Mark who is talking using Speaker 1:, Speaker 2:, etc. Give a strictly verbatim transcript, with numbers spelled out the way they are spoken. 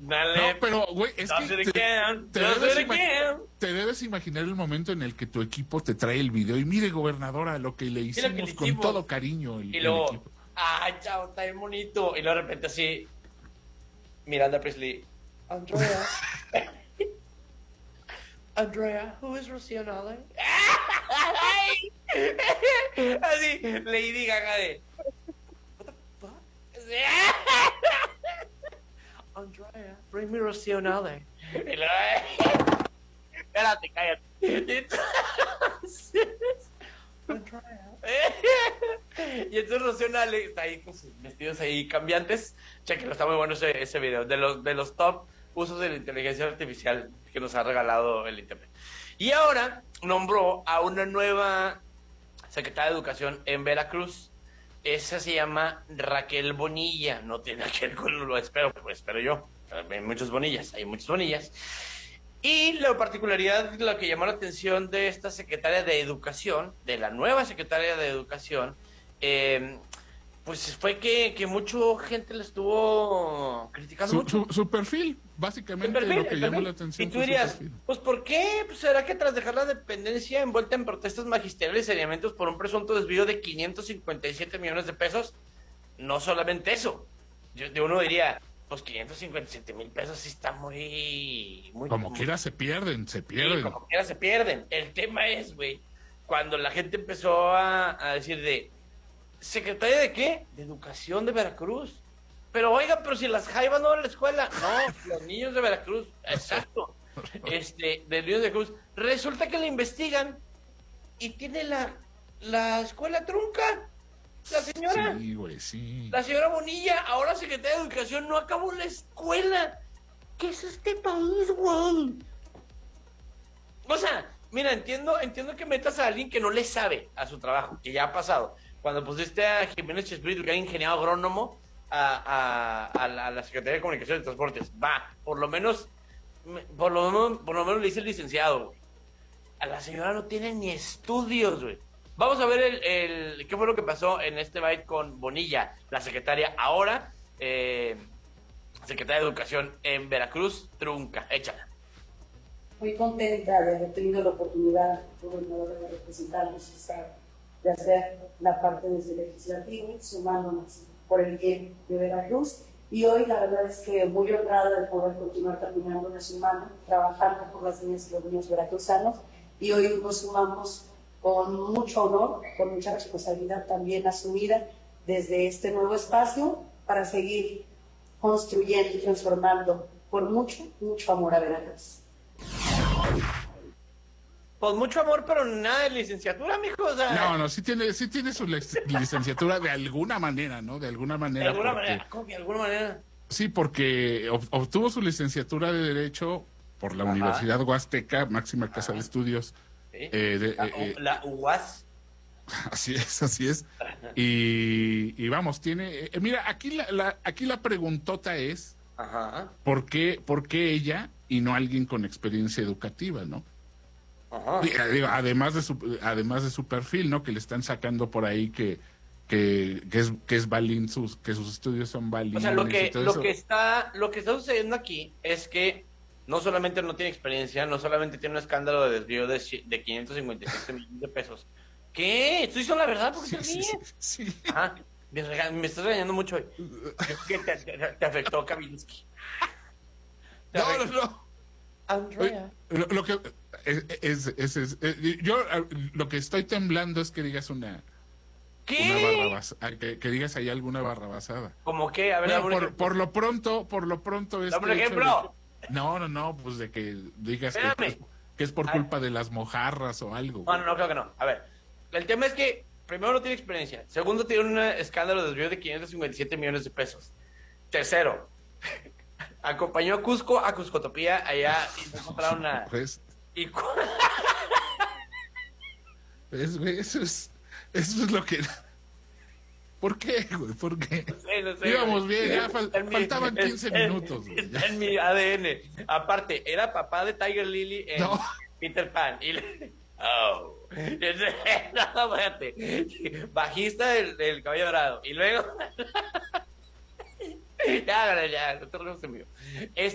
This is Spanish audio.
Speaker 1: Dale.
Speaker 2: No, pero, güey, es
Speaker 1: Does
Speaker 2: que
Speaker 1: it
Speaker 2: te,
Speaker 1: again.
Speaker 2: te
Speaker 1: Does
Speaker 2: debes
Speaker 1: it
Speaker 2: ima-
Speaker 1: again.
Speaker 2: te debes imaginar el momento en el que tu equipo te trae el video y mire, gobernadora, lo que le
Speaker 1: Mira que le
Speaker 2: hicimos con
Speaker 1: hicimos.
Speaker 2: todo cariño el,
Speaker 1: Y
Speaker 2: el
Speaker 1: luego,
Speaker 2: equipo.
Speaker 1: ay, chao, está bien bonito. Y luego de repente así, Miranda Presley, Andrea. Andrea, who is Rocío Nale? Así, Lady Gaga de, what the fuck? Andrea, bring me Rocío Nale. Y luego, espérate, cállate. Entonces, y entonces Rocío Nale está ahí con sus vestidos ahí cambiantes. Chequenlo, está muy bueno ese, ese video. De los, de los top usos de la inteligencia artificial que nos ha regalado el internet. Y ahora nombró a una nueva secretaria de Educación en Veracruz. Esa se llama Raquel Bonilla. No tiene nada que ver con lo espero, pues espero yo. Hay muchos Bonillas, hay muchas Bonillas. Y la particularidad, lo que llamó la atención de esta secretaria de Educación, de la nueva secretaria de Educación, eh, pues fue que, que mucha gente le estuvo criticando
Speaker 2: Su,
Speaker 1: mucho.
Speaker 2: su, su perfil, básicamente,
Speaker 1: El perfil,
Speaker 2: lo que
Speaker 1: el
Speaker 2: llamó
Speaker 1: perfil.
Speaker 2: la atención
Speaker 1: Y tú
Speaker 2: fue su
Speaker 1: dirías,
Speaker 2: perfil.
Speaker 1: pues ¿por qué? Pues será que tras dejar la dependencia envuelta en protestas magisteriales y señalamientos por un presunto desvío de quinientos cincuenta y siete millones de pesos, no solamente eso. Yo, de uno diría, pues quinientos cincuenta y siete mil pesos sí está muy... muy
Speaker 2: Como
Speaker 1: muy,
Speaker 2: quiera se pierden, se
Speaker 1: sí,
Speaker 2: pierden.
Speaker 1: como quiera se pierden. El tema es, güey, cuando la gente empezó a, a decir de, ¿secretaria de qué? De Educación de Veracruz. Pero oiga, pero si las jaivas no van a la escuela. No, los niños de Veracruz, exacto. Este, de niños de Veracruz. Resulta que la investigan y tiene la, la escuela trunca. La señora.
Speaker 2: Sí, güey, sí.
Speaker 1: La señora Bonilla, ahora secretaria de Educación, no acabó la escuela. ¿Qué es este país, güey? O sea, mira, entiendo, entiendo que metas a alguien que no le sabe a su trabajo, que ya ha pasado. Cuando pusiste a Jiménez Chespirito, que era ingeniero agrónomo, a, a, a, la, a la Secretaría de Comunicación y Transportes, va, por lo menos, por lo menos, por lo menos le dice el licenciado, güey. A la señora no tiene ni estudios, güey. Vamos a ver el, el qué fue lo que pasó en este byte con Bonilla, la secretaria ahora, eh, secretaria de Educación en Veracruz, trunca. Échala.
Speaker 3: Muy contenta de haber tenido la oportunidad, gobernadora, de representarnos, de hacer la parte desde el legislativo, sumándonos por el bien de Veracruz. Y hoy la verdad es que muy honrada de poder continuar caminando de su mano, trabajando por las niñas y los niños veracruzanos. Y hoy nos sumamos con mucho honor, con mucha responsabilidad también asumida desde este nuevo espacio para seguir construyendo y transformando por mucho, mucho amor a Veracruz.
Speaker 1: Pues mucho amor, pero nada de licenciatura, mijo. O sea,
Speaker 2: No, no, sí tiene, sí tiene su licenciatura de alguna manera, ¿no? De alguna manera.
Speaker 1: de alguna
Speaker 2: porque,
Speaker 1: manera, ¿cómo que de alguna manera?
Speaker 2: Sí, porque ob- obtuvo su licenciatura de Derecho por la
Speaker 1: Ajá.
Speaker 2: Universidad Huasteca, máxima casa de estudios.
Speaker 1: ¿Sí?
Speaker 2: Eh, de-
Speaker 1: la,
Speaker 2: eh, eh,
Speaker 1: la U A S.
Speaker 2: Así es, así es. Y, y vamos, tiene... eh, mira, aquí la, la- aquí la preguntota es,
Speaker 1: Ajá.
Speaker 2: ¿por qué, por qué ella y no alguien con experiencia educativa, ¿no?
Speaker 1: Ajá.
Speaker 2: Digo, digo, además de su además de su perfil, ¿no? Que le están sacando por ahí que que, que es que es balín, sus que sus estudios son balines.
Speaker 1: O sea, lo
Speaker 2: y
Speaker 1: que
Speaker 2: todo
Speaker 1: lo
Speaker 2: eso.
Speaker 1: que está lo que está sucediendo aquí es que no solamente no tiene experiencia, no solamente tiene un escándalo de desvío de, ci- de quinientos cincuenta y siete millones de pesos. ¿Qué? Estoy diciendo la verdad porque
Speaker 2: Sí,
Speaker 1: te
Speaker 2: sí,
Speaker 1: ríes.
Speaker 2: sí, sí.
Speaker 1: Ajá. Me, rega- me estás regañando mucho hoy. ¿Qué te, te, te afectó Kavinsky? Te
Speaker 2: No, no,
Speaker 1: afectó-
Speaker 2: no.
Speaker 1: Andrea.
Speaker 2: Lo, lo que es, es, es- es- eh, yo eh, lo que estoy temblando es que digas una una
Speaker 1: ¿Qué?
Speaker 2: barrabasada, que, que digas ahí alguna barrabasada.
Speaker 1: ¿Cómo qué? A ver,
Speaker 2: Bueno,
Speaker 1: dame un
Speaker 2: por,
Speaker 1: ejemplo.
Speaker 2: por lo pronto, por lo pronto este
Speaker 1: Dame un
Speaker 2: hecho
Speaker 1: ejemplo.
Speaker 2: de que- no, no, no, pues de que digas que,
Speaker 1: Espérame.
Speaker 2: es, que es por
Speaker 1: Ay.
Speaker 2: culpa de las mojarras o algo.
Speaker 1: No, no, no, creo que no. A ver, el tema es que, primero, no tiene experiencia. Segundo, tiene un escándalo de desvío de quinientos cincuenta y siete millones de pesos. Tercero, acompañó a Cusco a Cuscotopía allá y se encontraron una...
Speaker 2: Pues,
Speaker 1: Y cu-
Speaker 2: es, güey, eso es, eso es lo que... ¿Por qué, güey? ¿Por qué?
Speaker 1: No sé, no sé,
Speaker 2: Íbamos
Speaker 1: güey.
Speaker 2: bien, ya fal-
Speaker 1: Está en mi-
Speaker 2: faltaban quince
Speaker 1: está en-
Speaker 2: minutos, güey.
Speaker 1: Está en mi A D N. Aparte, era papá de Tiger Lily en
Speaker 2: No.
Speaker 1: Peter Pan. Y le- Oh. No, espérate. Bajista del, del Caballo Dorado. Y luego... ya, ya, ya, no te rías de mí.